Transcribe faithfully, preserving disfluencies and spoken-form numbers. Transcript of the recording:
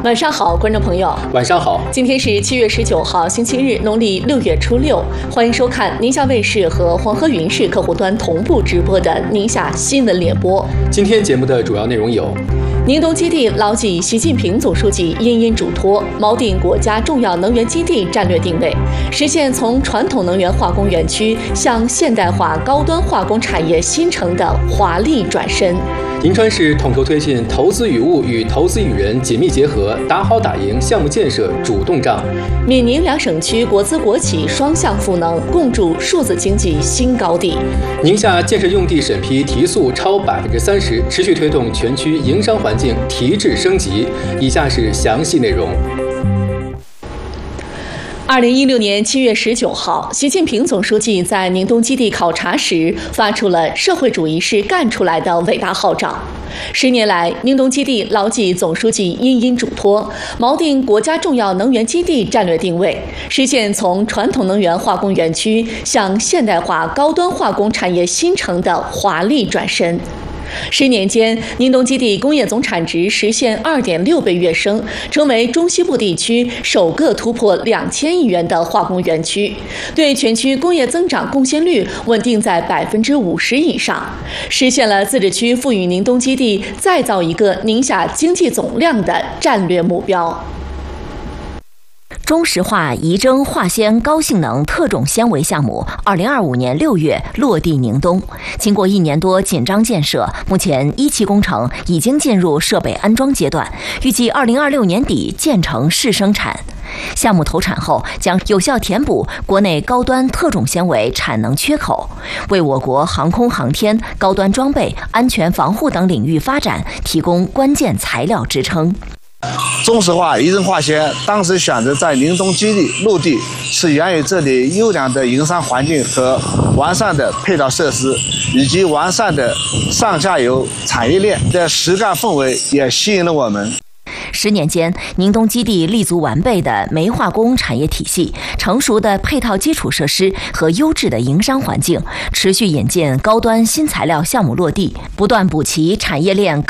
晚上好，观众朋友。 晚上好。 今天是七月十九号，星期日，农历六月初六。欢迎收看宁夏卫视和黄河云视客户端同步直播的宁夏新闻联播。 今天节目的主要内容有： 宁东基地牢记习近平总书记殷殷嘱托，锚定国家重要能源基地战略定位，实现从传统能源化工园区向现代化高端化工产业新城的华丽转身。 银川市统筹推进投资与物与投资与人紧密结合，打好打赢项目建设主动仗。 闽宁两省区国资国企双向赋能，共筑数字经济新高地。 宁夏建设用地审批提速超百分之三十，持续推动全区营商环境提质升级。以下是详细内容。 二零一六年七月十九号，习近平总书记在宁东基地考察时，发出了“社会主义是干出来的”伟大号召。十年来，宁东基地牢记总书记殷殷嘱托，锚定国家重要能源基地战略定位，实现从传统能源化工园区向现代化高端化工产业新城的华丽转身。十年间，宁东基地工业总产值实现二点六倍跃升，成为中西部地区首个突破两千亿元的化工园区，对全区工业增长贡献率稳定在百分之五十以上，实现了自治区赋予宁东基地再造一个宁夏经济总量的战略目标。 中石化仪征化纤高性能特种纤维项目，二零二五年六月落地宁东。经过一年多紧张建设，目前一期工程已经进入设备安装阶段，预计二零二六年底建成试生产。项目投产后，将有效填补国内高端特种纤维产能缺口，为我国航空航天、高端装备、安全防护等领域发展提供关键材料支撑。 中石化仪征化纤当时选择在宁东基地落地，是源于这里优良的营商环境和完善的配套设施，以及完善的上下游产业链的实干氛围，也吸引了我们。 十年间，宁东基地立足完备的煤化工产业体系、成熟的配套基础设施和优质的营商环境，持续引进高端新材料项目落地，不断补齐产业链